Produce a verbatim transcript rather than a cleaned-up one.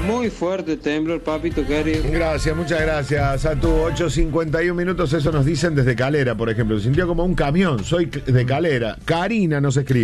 Muy fuerte temblor, papito querido. Gracias, muchas gracias a tu ocho cincuenta y uno minutos. Eso nos dicen desde Calera, por ejemplo. Se sintió como un camión. Soy de Calera. Karina nos escribe.